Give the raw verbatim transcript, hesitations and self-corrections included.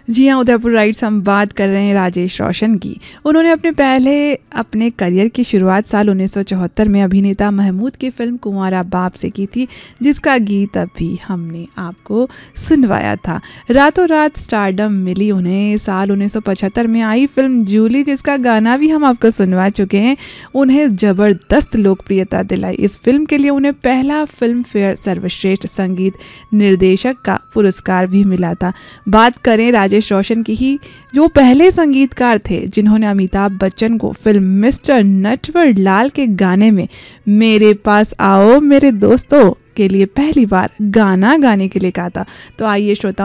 जी हाँ, उदयपुर राइट्स हम बात कर रहे हैं राजेश रोशन की। उन्होंने अपने पहले अपने करियर की शुरुआत साल उन्नीस सौ चौहत्तर में अभिनेता महमूद की फिल्म कुंवारा बाप से की थी, जिसका गीत अभी हमने आपको सुनवाया था। रातों रात स्टारडम मिली उन्हें साल उन्नीस सौ पचहत्तर में आई फिल्म जूली, जिसका गाना भी हम आपको सुनवा चुके हैं, उन्हें ज़बरदस्त लोकप्रियता दिलाई। इस फिल्म के लिए उन्हें पहला फिल्म फेयर सर्वश्रेष्ठ संगीत निर्देशक का पुरस्कार भी मिला था। बात करें राजेश रोशन की ही, जो पहले संगीतकार थे जिन्होंने अमिताभ बच्चन को फिल्म मिस्टर नटवरलाल के गाने में मेरे पास आओ मेरे दोस्तों के लिए पहली बार गाना गाने के लिए कहा था। तो आइए श्रोता